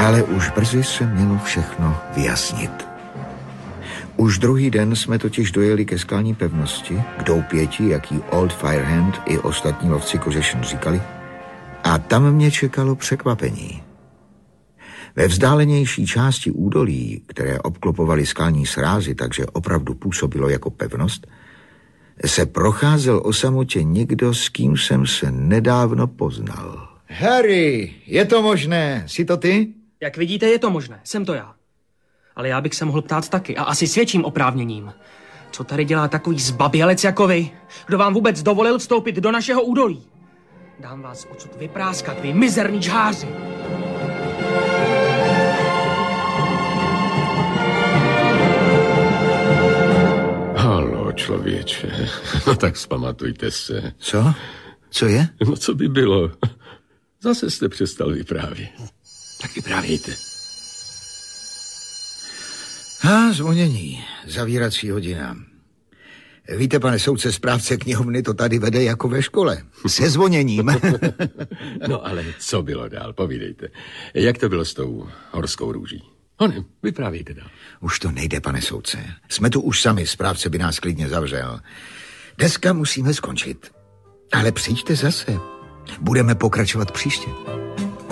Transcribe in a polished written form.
Ale už brzy se mělo všechno vyjasnit. Už druhý den jsme totiž dojeli ke skalní pevnosti, k doupěti, jak jí Old Firehand i ostatní lovci kožešin říkali. A tam mě čekalo překvapení. Ve vzdálenější části údolí, které obklopovaly skalní srázy, takže opravdu působilo jako pevnost, se procházel o samotě někdo, s kým jsem se nedávno poznal. Harry, je to možné? Jsi to ty? Jak vidíte, je to možné. Jsem to já. Ale já bych se mohl ptát taky a asi s větším oprávněním. Co tady dělá takový zbabělec jako vy? Kdo vám vůbec dovolil vstoupit do našeho údolí? Dám vás odsud vypráskat, vy mizerní žháři. Haló, člověče. No tak vzpamatujte se. Co? Co je? No co by bylo? Zase jste přestal vyprávět. Tak vyprávějte. Zvonění. Zavírací hodina. Víte, pane soudce, správce knihovny to tady vede jako ve škole. Se zvoněním. No ale co bylo dál? Povídejte. Jak to bylo s tou horskou růží? Honem, vyprávějte dál. Už to nejde, pane soudce. Jsme tu už sami, správce by nás klidně zavřel. Dneska musíme skončit. Ale přijďte zase. Budeme pokračovat příště.